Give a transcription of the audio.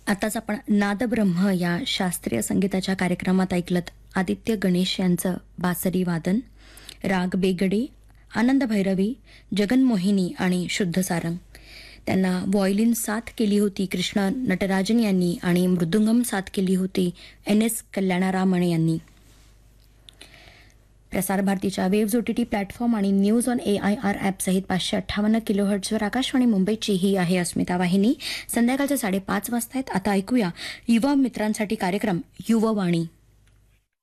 आताच आपण नादब्रह्म या शास्त्रीय संगीताच्या कार्यक्रमात ऐकलत आदित्य गणेश यांचं बासरी वादन, राग बेगडे, आनंद भैरवी, जगनमोहिनी आणि शुद्ध सारंग. त्यांना व्हायोलिन साथ केली होती कृष्ण नटराजन यांनी आणि मृदुंगम साथ केली होती NS कल्याणारामन यांनी. प्रसार भारतीच्या वेव्ज OTT प्लॅटफॉर्म आणि न्यूज ऑन AIR ॲप सहित 558 किलोहर्ट्झवर आकाशवाणी मुंबईची ही आहे अस्मिता वाहिनी. संध्याकाळच्या 5:30 वाजता आहेत. आता ऐकूया युवा मित्रांसाठी कार्यक्रम युववाणी.